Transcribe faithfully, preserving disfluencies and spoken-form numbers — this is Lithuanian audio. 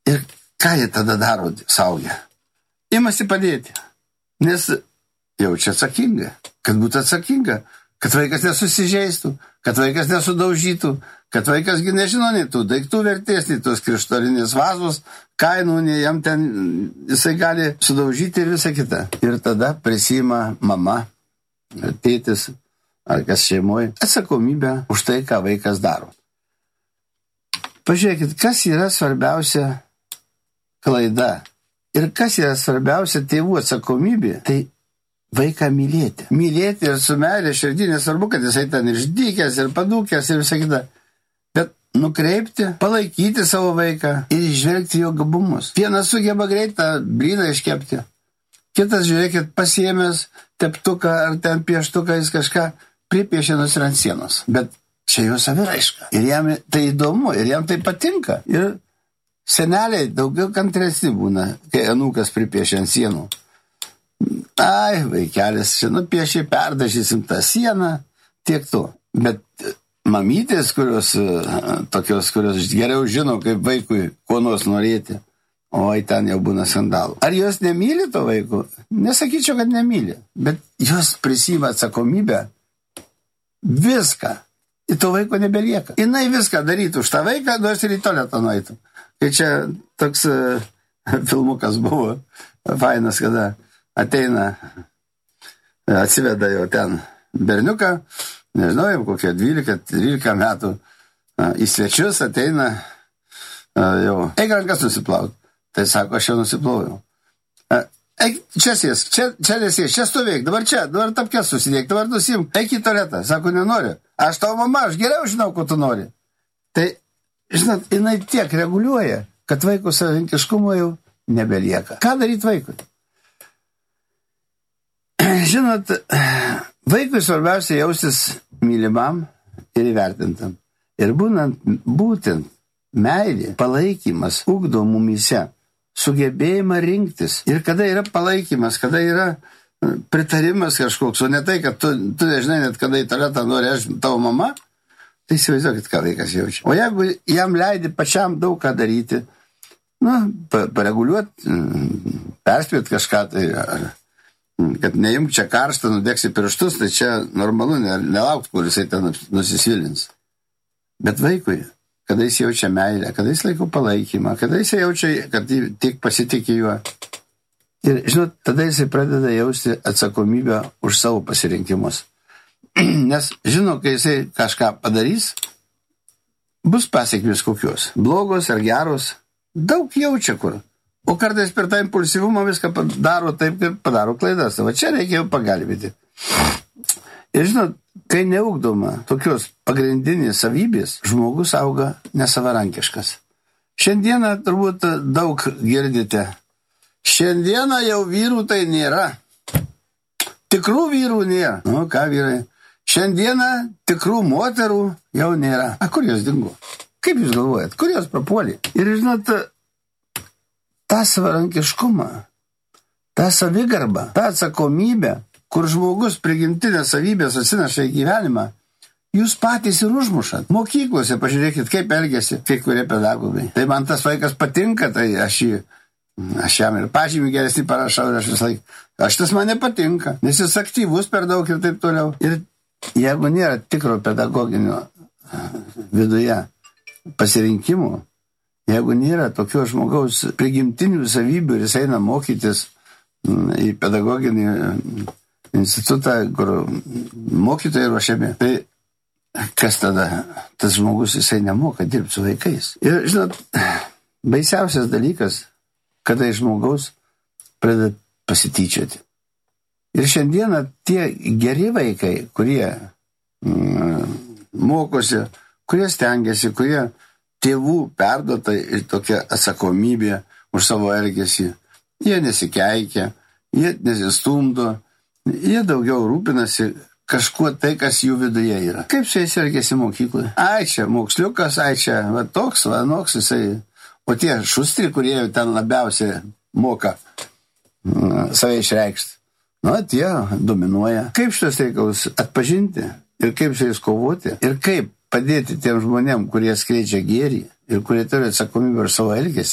Ir ką jie tada daro suaugę? Imasi padėti, nes jaučia atsakinga, kad būtų atsakinga, kad vaikas nesusižeistų, kad vaikas nesudaužytų, kad vaikas gi nežino nei tų daiktų vertės, nei tos krištolinės vazos, kainų, nei jam ten jisai gali sudaužyti ir visą kitą. Ir tada prisima mama, tėtis, ar kas šeimoje, atsakomybę už tai, ką vaikas daro. Pažiūrėkit, kas yra svarbiausia klaida ir kas yra svarbiausia tėvų atsakomybė, tai vaiką mylėti. Mylėti ir su meilė širdį, nesvarbu, kad jisai ten išdykęs ir padūkęs ir visą kitą. Bet nukreipti, palaikyti savo vaiką ir išvelgti jo gabumus. Vienas sugeba greitą blyną iškepti. Kitas, žiūrėkit, pasiėmęs teptuką ar ten pieštuką, jis kažką pripiešė nus ir ant sienos. Bet čia jo saviraiška. Ir jam tai įdomu, ir jam tai patinka. Ir seneliai daugiau kantresni būna, kai anūkas pripiešė ant sienų. Ai, vaikelis, čia nupiešė, perdažysim tą sieną, tiek to. Bet mamytės, kurios, tokios, kurios geriau žino, kaip vaikui ko nors norėti, oi, ten jau būna skandalų. Ar jos nemyli to vaiko? Nesakyčiau, kad nemyli, bet jos prisima atsakomybę viską. Ir to vaiko nebelieka. Jinai viską darytų už tą vaiką, nors ir į tualetą nueitų. Kai čia toks uh, filmukas buvo fainas, kada ateina, atsiveda jau ten berniuką, nežinau, jau kokie dvylika trylika metų, į svečius ateina jau, eik rankas nusiplaut. Tai sako, aš jau nusiplovau. Eik, čia sės, čia, čia nesės, čia stovėk, dabar čia, dabar tapkės susidėk, dabar nusim, eik į tualetą. Sako, nenoriu. Aš tavo mama, aš geriau žinau, ko tu nori. Tai, žinot, jinai tiek reguliuoja, kad vaiko savininkiškumo jau nebelieka. Ką daryti vaikui? Žinot, vaikui svarbiausia jaustis mylimam ir įvertintam. Ir būnant, būtent meilė, palaikymas ugdo mumyse sugebėjimą rinktis. Ir kada yra palaikymas, kada yra pritarimas kažkoks, o ne tai, kad tu, tu nežinai net kada į tualetą nori, aš tavo mama, tai įsivaizduokit, ką vaikas jaučia. O jeigu jam leidi pačiam daug ką daryti, nu, pareguliuoti, perspėti kažką, tai kad neimk čia karštą, nudegsi pirštus, tai čia normalu, nelauk, kur jisai ten nusisvilins. Bet vaikui, kada jis jaučia meilę, kada jis laiko palaikymą, kada jis jaučia, kad tik pasitikė juo. Ir, žinot, tada jisai pradeda jausti atsakomybę už savo pasirinkimus. Nes, žinot, kai jisai kažką padarys, bus pasiekmės kokios. Blogos ar geros, daug jaučia kur. O kartais per tą impulsyvumą viską daro taip, kaip padaro klaidas. Va čia reikia jau pagalbėti. Ir žinot, kai neugdoma tokios pagrindinės savybės, žmogus auga nesavarankiškas. Šiandieną turbūt daug girdite. Šiandieną jau vyrų tai nėra. Tikrų vyrų nėra. Nu, ką vyrai? Šiandieną tikrų moterų jau nėra. A, kur jos dingo? Kaip jūs galvojat? Kur jos prapuolė? Ir žinot, tą savarankiškumą, tą savigarbą, tą atsakomybę, kur žmogus prigimtinės savybės atsineša į gyvenimą, jūs patys ir užmušat. Mokyklose pažiūrėkit, kaip elgiasi kai kurie pedagogai. Tai man tas vaikas patinka, tai aš, jį, aš jam ir pažymį geresnį parašau, ir aš vis laik, aš tas man nepatinka, nes jis aktyvus per daug ir taip toliau. Ir jeigu nėra tikro pedagoginio viduje pasirinkimų, jeigu nėra tokio žmogaus prigimtinių savybių ir jis eina mokytis į pedagoginį institutą, kur mokytojai ruošiami, tai kas tada? Tas žmogus jisai nemoka dirbti su vaikais. Ir, žinot, baisiausias dalykas, kada iš žmogaus pradeda pasityčioti. Ir šiandieną tie geri vaikai, kurie mm, mokosi, kurie stengiasi, kurie tėvų perduota ir tokia atsakomybė už savo elgesį. Jie nesikeikia, jie nesistumdo, jie daugiau rūpinasi kažkuo tai, kas jų viduje yra. Kaip su jais elgėsi mokykloje? Ai, čia moksliukas, ai, čia va toks, va noks, jisai. O tie šustri, kurie ten labiausiai moka mm, save išreikšti, nu, tie dominuoja. Kaip šitos reikalus atpažinti ir kaip su jais kovoti ir kaip padėti tiem žmonėm, kurie skleidžia gėrį ir kurie turi atsakomybę už savo elgesį.